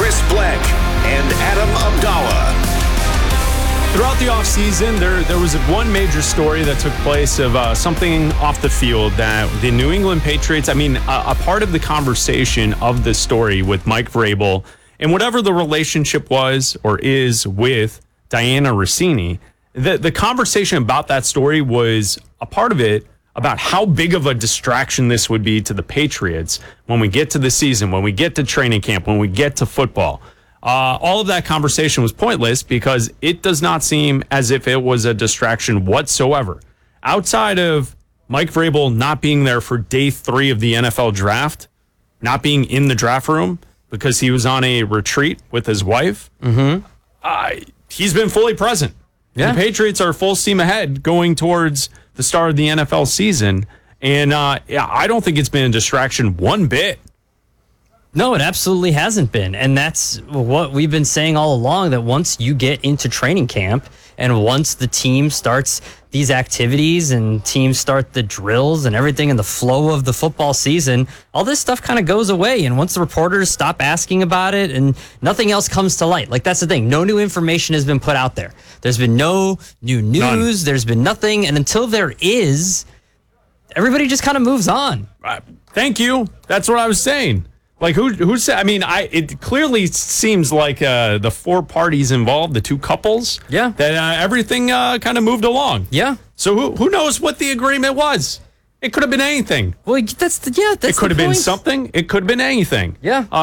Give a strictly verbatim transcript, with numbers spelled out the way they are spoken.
Chris Black and Adam Abdallah. Throughout the offseason, there there was one major story that took place of uh, something off the field that the New England Patriots, I mean, a, a part of the conversation of this story with Mike Vrabel and whatever the relationship was or is with Diana Rossini, the, the conversation about that story was a part of it about how big of a distraction this would be to the Patriots when we get to the season, when we get to training camp, when we get to football. Uh, all of that conversation was pointless because it does not seem as if it was a distraction whatsoever. Outside of Mike Vrabel not being there for day three of the N F L draft, not being in the draft room because he was on a retreat with his wife, Mm-hmm. uh, he's been fully present. Yeah. The Patriots are full steam ahead going towards the start of the N F L season. And uh, yeah, I don't think it's been a distraction one bit. No, it absolutely hasn't been. And that's what we've been saying all along, that once you get into training camp and once the team starts these activities and teams start the drills and everything in the flow of the football season, all this stuff kind of goes away. And once the reporters stop asking about it and nothing else comes to light, like that's the thing. No new information has been put out there. There's been no new news. None. There's been nothing. And until there is, everybody just kind of moves on. Uh, thank you. That's what I was saying. Like, who who said, I mean, I it clearly seems like uh, the four parties involved, the two couples, yeah, that uh, everything uh, kind of moved along. Yeah. So who who knows what the agreement was? It could have been anything. Well, that's the, yeah, that's It could the have been point. something. It could have been anything. Yeah. Uh,